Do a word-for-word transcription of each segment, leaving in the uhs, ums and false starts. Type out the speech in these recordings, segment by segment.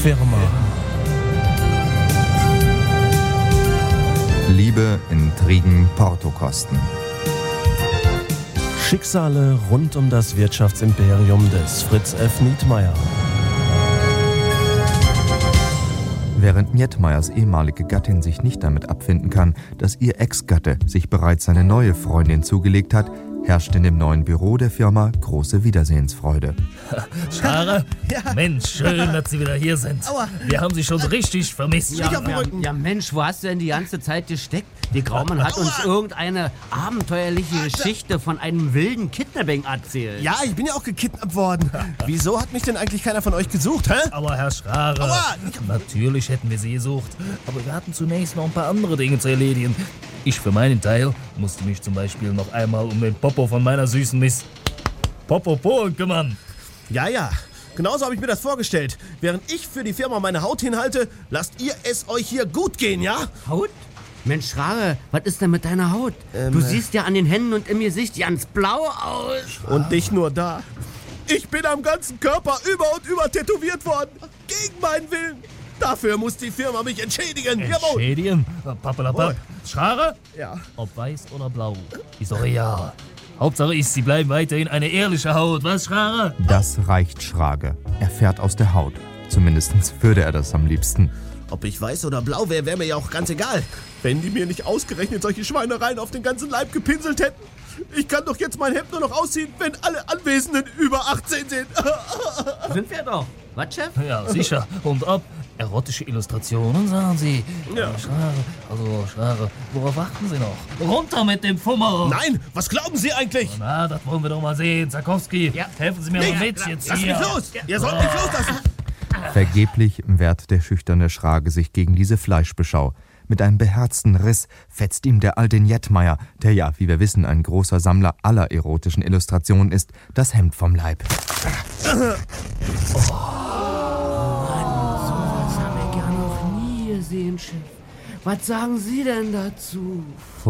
Firma. Liebe, Intrigen, Portokosten. Schicksale rund um das Wirtschaftsimperium des Fritz F. Nietmeyer. Während Nietmeyers ehemalige Gattin sich nicht damit abfinden kann, dass ihr Ex-Gatte sich bereits seine neue Freundin zugelegt hat, herrscht in dem neuen Büro der Firma große Wiedersehensfreude. Schare? Ja. Mensch, schön, dass Sie wieder hier sind. Aua. Wir haben Sie schon richtig vermisst. Ja, auf den Ja, Rücken. ja, Mensch, wo hast du denn die ganze Zeit gesteckt? Die Graumann hat uns irgendeine abenteuerliche Geschichte von einem wilden Kidnapping erzählt. Ja, ich bin ja auch gekidnappt worden. Wieso hat mich denn eigentlich keiner von euch gesucht, hä? Aber Herr Schrare, Aua. natürlich hätten wir Sie gesucht. Aber wir hatten zunächst noch ein paar andere Dinge zu erledigen. Ich für meinen Teil musste mich zum Beispiel noch einmal um den Popo von meiner süßen Miss Popo Polen kümmern. Ja, ja. Genauso habe ich mir das vorgestellt. Während ich für die Firma meine Haut hinhalte, lasst ihr es euch hier gut gehen, ja? Haut? Mensch, Schrare, was ist denn mit deiner Haut? Ähm, du äh. siehst ja an den Händen und im Gesicht ganz blau aus. Und nicht nur da. Ich bin am ganzen Körper über und über tätowiert worden. Gegen meinen Willen. Dafür muss die Firma mich entschädigen. Jawohl. Entschädigen? Pappelapapp. Schrare? Ja. Ob weiß oder blau, ist doch real. Hauptsache ist, Sie bleiben weiterhin eine ehrliche Haut. Was, Schrare? Das reicht Schrage. Er fährt aus der Haut. Zumindest würde er das am liebsten. Ob ich weiß oder blau wäre, wäre mir ja auch ganz egal. Wenn die mir nicht ausgerechnet solche Schweinereien auf den ganzen Leib gepinselt hätten. Ich kann doch jetzt mein Hemd nur noch ausziehen, wenn alle Anwesenden über achtzehn sind. Sind wir doch. Was, Chef? Ja, sicher. Und ob erotische Illustrationen, sagen Sie. Ja. Äh, Schrare, also Schrare, worauf warten Sie noch? Runter mit dem Fummel! Nein, was glauben Sie eigentlich? Na, das wollen wir doch mal sehen. Zakowski, Ja. helfen Sie mir Nee, mal mit jetzt Lass hier. mich los! Ihr sollt mich loslassen! Vergeblich wehrt der schüchterne Schrage sich gegen diese Fleischbeschau. Mit einem beherzten Riss fetzt ihm der alte Nietmeyer, der ja, wie wir wissen, ein großer Sammler aller erotischen Illustrationen ist, das Hemd vom Leib. Sowas habe ich ja noch nie gesehen, Chef. Was sagen Sie denn dazu?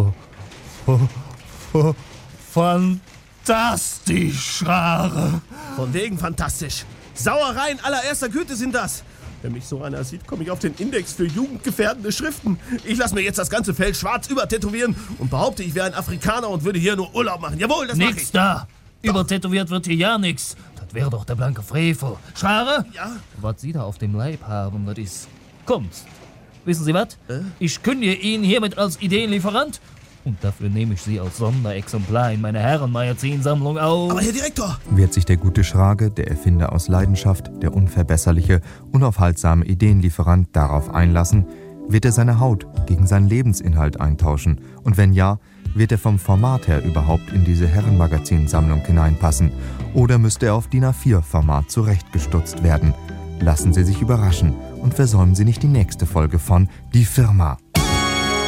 Fantastisch, Schrare. Von wegen fantastisch. Sauereien allererster Güte sind das. Wenn mich so einer sieht, komme ich auf den Index für jugendgefährdende Schriften. Ich lasse mir jetzt das ganze Fell schwarz übertätowieren und behaupte, ich wäre ein Afrikaner und würde hier nur Urlaub machen. Jawohl, das mache Nix ich. da. Übertätowiert wird hier ja nix. Das wäre doch der blanke Frevel. Schrare? Ja? Was Sie da auf dem Leib haben, das ist Kunst. Wissen Sie was? Äh? Ich kündige Ihnen hiermit als Ideenlieferant und dafür nehme ich Sie als Sonderexemplar in meine Herrenmagazinsammlung auf. Aber Herr Direktor! Wird sich der gute Schrage, der Erfinder aus Leidenschaft, der unverbesserliche, unaufhaltsame Ideenlieferant darauf einlassen? Wird er seine Haut gegen seinen Lebensinhalt eintauschen? Und wenn ja, wird er vom Format her überhaupt in diese Herrenmagazinsammlung hineinpassen? Oder müsste er auf D I N A vier Format zurechtgestutzt werden? Lassen Sie sich überraschen und versäumen Sie nicht die nächste Folge von Die Firma.